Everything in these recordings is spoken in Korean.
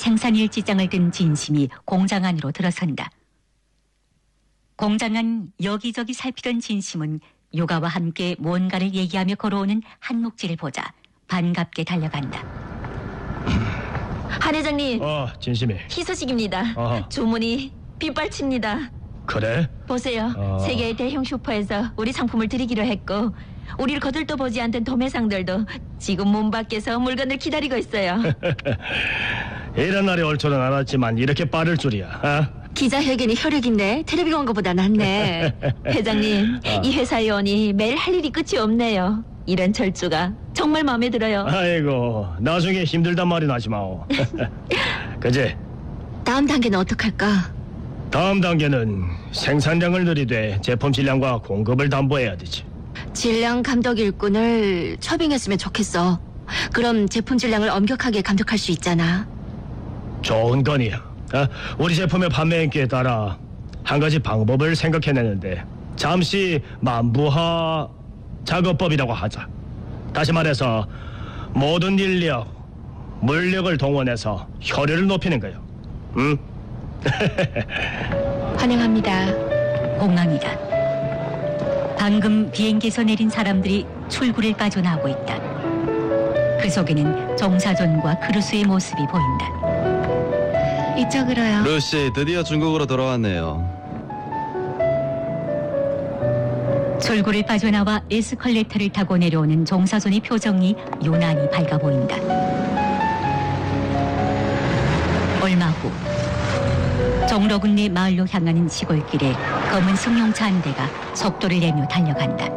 생산일지장을 든 진심이 공장 안으로 들어선다. 공장 안 여기저기 살피던 진심은 요가와 함께 뭔가를 얘기하며 걸어오는 한묵지를 보자 반갑게 달려간다. 한 회장님, 진심이. 희소식입니다. 어허. 주문이 빗발칩니다. 그래? 보세요. 세계의 대형 슈퍼에서 우리 상품을 드리기로 했고 우리를 거들떠 보지 않던 도매상들도 지금 문 밖에서 물건을 기다리고 있어요. 이런 날이 올 줄은 알았지만 이렇게 빠를 줄이야. 기자회견이 혈액인데 텔레비 광고보다 낫네. 회장님, 이 회사에 오니 매일 할 일이 끝이 없네요. 이런 절주가 정말 마음에 들어요. 아이고, 나중에 힘들단 말이 나지 마오. 그지? 다음 단계는 어떡할까? 다음 단계는 생산량을 늘리되 제품 질량과 공급을 담보해야 되지. 질량 감독 일꾼을 처빙했으면 좋겠어. 그럼 제품 질량을 엄격하게 감독할 수 있잖아. 좋은 건이야. 우리 제품의 판매 인기에 따라 한 가지 방법을 생각해내는데 잠시 만부하 작업법이라고 하자. 다시 말해서 모든 인력, 물력을 동원해서 효율을 높이는 거요. 응? 환영합니다. 공항이다. 방금 비행기에서 내린 사람들이 출구를 빠져나오고 있다. 그 속에는 정사전과 크루스의 모습이 보인다. 이쪽으로요. 루시, 드디어 중국으로 돌아왔네요. 출구를 빠져나와 에스컬레이터를 타고 내려오는 정사전의 표정이 유난히 밝아 보인다. 얼마 후 정로군내 마을로 향하는 시골길에 검은 승용차 한 대가 속도를 내며 달려간다.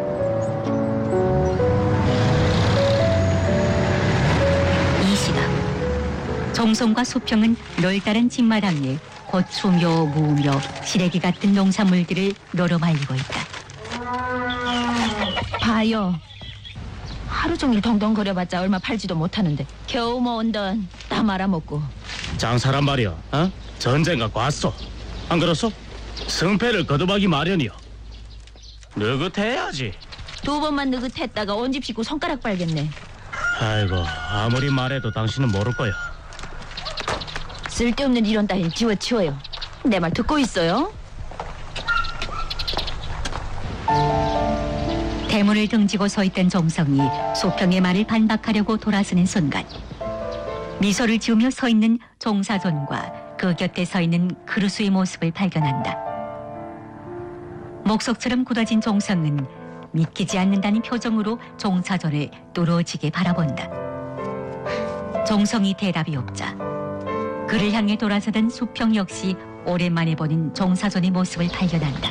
이 시각 정성과 수평은 널따른 집마당에 고추며 무며 시래기 같은 농산물들을 널어 말리고 있다. 봐요. 하루 종일 덩덩거려봤자 얼마 팔지도 못하는데 겨우 모은 돈 다 말아먹고. 장사란 말이야. 전쟁 갖고 왔어. 안 그렇소? 승패를 거듭하기 마련이여. 느긋해야지. 2번만 느긋했다가 온 집 식구 손가락 빨겠네. 아이고, 아무리 말해도 당신은 모를 거야. 쓸데없는 이론 따윈 지워치워요. 내 말 듣고 있어요? 대문을 등지고 서 있던 정성이 소평의 말을 반박하려고 돌아서는 순간 미소를 지으며 서 있는 정사전과 그 곁에 서 있는 크루스의 모습을 발견한다. 목석처럼 굳어진 정성은 믿기지 않는다는 표정으로 정사전을 뚫어지게 바라본다. 정성이 대답이 없자 그를 향해 돌아서던 수평 역시 오랜만에 보는 정사전의 모습을 발견한다.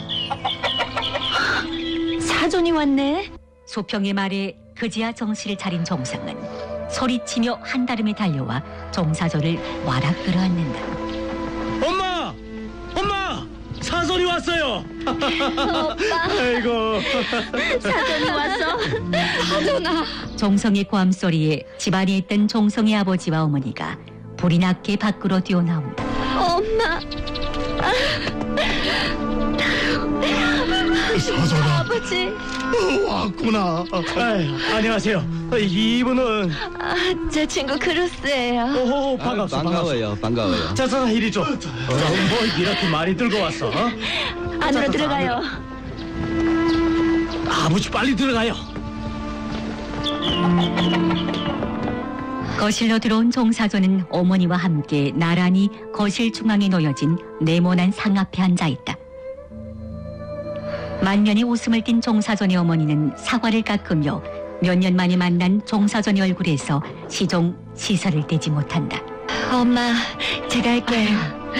사돈이 왔네. 소평의 말에 그제야 정신을 차린 정상은 소리치며 한다름에 달려와 정사전을 와락 끌어안는다. 엄마! 엄마! 사돈이 왔어요! 오빠, 아이고. 사돈이 왔어. 사돈아. 정성의 고함 소리에 집안에 있던 정성의 아버지와 어머니가 불이 나게 밖으로 뛰어나온다. 엄마. 사돈아, 아버지. 왔구나. 안녕하세요. 이분은 제 친구 크루스예요. 오호, 반갑소. 반가워요. 자자, 이리 좀. 뭐 이렇게 많이 들고 왔어? 안으로 들어가요. 아버지 빨리 들어가요. 거실로 들어온 정사전은 어머니와 함께 나란히 거실 중앙에 놓여진 네모난 상 앞에 앉아있다. 만면에 웃음을 띤 정사전의 어머니는 사과를 깎으며 몇 년 만에 만난 정사전의 얼굴에서 시종 시선을 떼지 못한다. 엄마, 제가 할게요.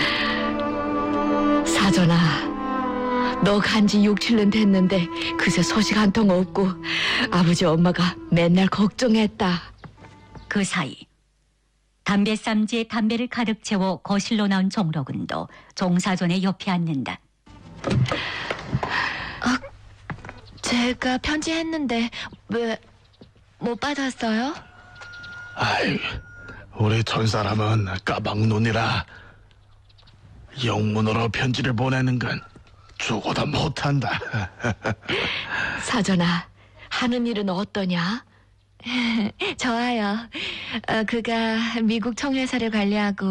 사전아, 너 간지 6, 7년 됐는데 그새 소식 한 통 없고 아버지 엄마가 맨날 걱정했다. 그 사이 담배 쌈지에 담배를 가득 채워 거실로 나온 정록은도 정사전의 옆에 앉는다. 제가 편지했는데 왜 못 받았어요? 아이, 우리 촌사람은 까막눈이라 영문으로 편지를 보내는 건 죽어도 못한다. 사전아, 하는 일은 어떠냐? 좋아요. 그가 미국 청회사를 관리하고